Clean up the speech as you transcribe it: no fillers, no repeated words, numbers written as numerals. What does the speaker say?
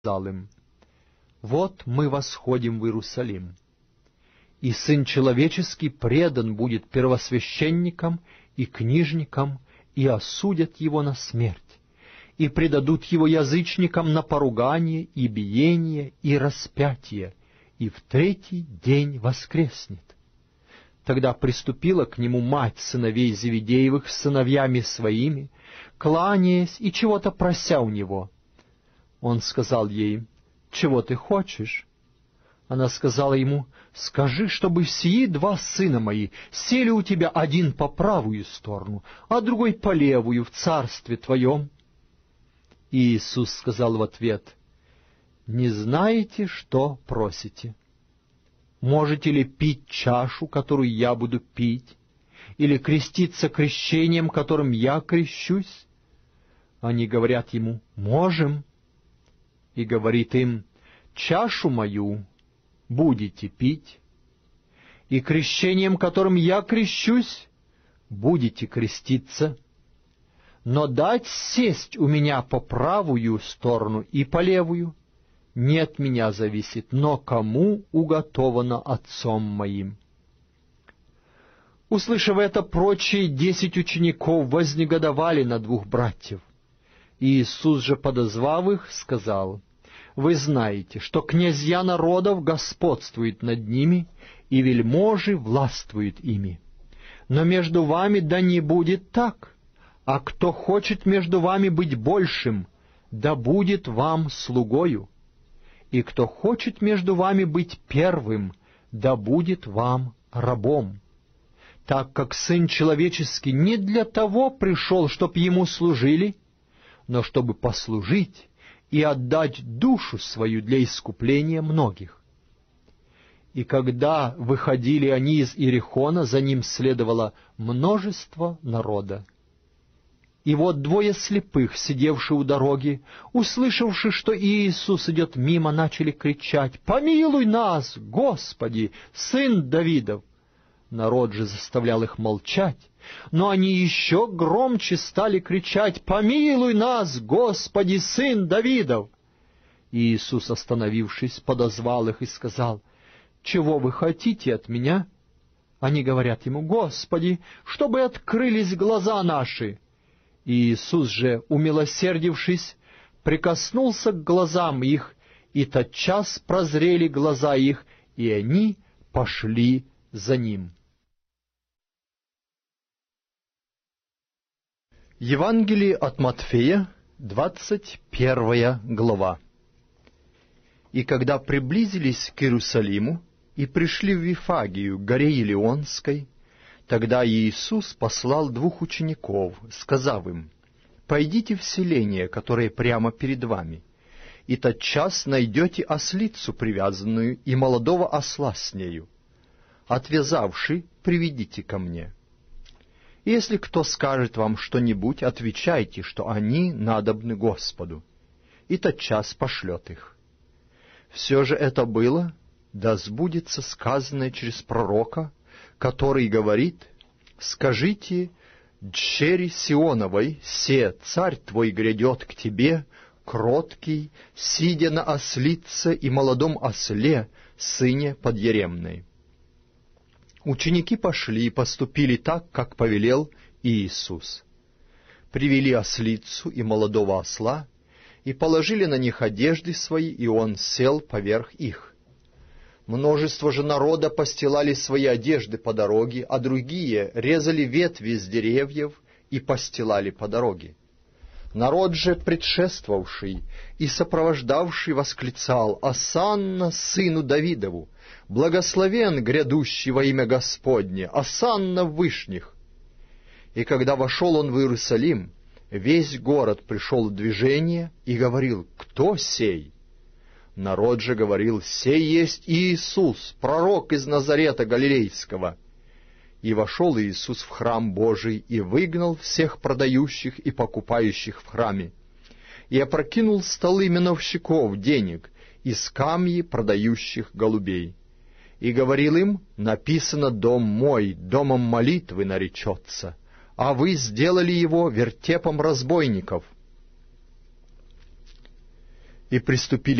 сказал им: «Вот мы восходим в Иерусалим, и Сын Человеческий предан будет первосвященникам и книжникам, и осудят Его на смерть, и предадут Его язычникам на поругание и биение и распятие, и в третий день воскреснет». Тогда приступила к Нему мать сыновей Зеведеевых с сыновьями своими, кланяясь и чего-то прося у Него. Он сказал ей: «Чего ты хочешь?» Она сказала Ему: «Скажи, чтобы сии два сына мои сели у тебя, один по правую сторону, а другой по левую в царстве твоем». И Иисус сказал в ответ: «Не знаете, что просите? Можете ли пить чашу, которую я буду пить, или креститься крещением, которым я крещусь?» Они говорят Ему: «Можем». И говорит им: «Чашу мою будете пить, и крещением, которым я крещусь, будете креститься. Но дать сесть у меня по правую сторону и по левую не от меня зависит, но кому уготовано Отцом моим». Услышав это, прочие 10 учеников вознегодовали на двух братьев. Иисус же, подозвав их, сказал: «Вы знаете, что князья народов господствуют над ними, и вельможи властвуют ими. Но между вами да не будет так, а кто хочет между вами быть большим, да будет вам слугою, и кто хочет между вами быть первым, да будет вам рабом. Так как Сын Человеческий не для того пришел, чтоб Ему служили, но чтобы послужить и отдать душу свою для искупления многих». И когда выходили они из Иерихона, за ним следовало множество народа. И вот 2 слепых, сидевшие у дороги, услышавши, что Иисус идет мимо, начали кричать: «Помилуй нас, Господи, Сын Давидов!» Народ же заставлял их молчать, но они еще громче стали кричать: «Помилуй нас, Господи, Сын Давидов!» И Иисус, остановившись, подозвал их и сказал: «Чего вы хотите от меня?» Они говорят Ему: «Господи, чтобы открылись глаза наши». И Иисус же, умилосердившись, прикоснулся к глазам их, и тотчас прозрели глаза их, и они пошли за Ним. Евангелие от Матфея, 21 глава. И когда приблизились к Иерусалиму и пришли в Вифагию, к горе Елеонской, тогда Иисус послал 2 учеников, сказав им: «Пойдите в селение, которое прямо перед вами, и тотчас найдете ослицу привязанную и молодого осла с нею. Отвязавши, приведите ко мне. И если кто скажет вам что-нибудь, отвечайте, что они надобны Господу, и тотчас пошлет их. Все же это было, да сбудется сказанное через пророка, который говорит: скажите дщери Сионовой, се царь твой грядет к тебе, кроткий, сидя на ослице и молодом осле, сыне подъеремной». Ученики пошли и поступили так, как повелел Иисус. Привели ослицу и молодого осла, и положили на них одежды свои, и он сел поверх их. Множество же народа постилали свои одежды по дороге, а другие резали ветви с деревьев и постилали по дороге. Народ же, предшествовавший и сопровождавший, восклицал: «Осанна сыну Давидову! Благословен грядущий во имя Господне! Осанна в вышних!» И когда вошел он в Иерусалим, весь город пришел в движение и говорил: «Кто сей?» Народ же говорил: «Сей есть Иисус, пророк из Назарета Галилейского». И вошел Иисус в храм Божий и выгнал всех продающих и покупающих в храме, и опрокинул столы меновщиков денег и скамьи продающих голубей. И говорил им: «Написано: дом мой домом молитвы наречется, а вы сделали его вертепом разбойников». и приступили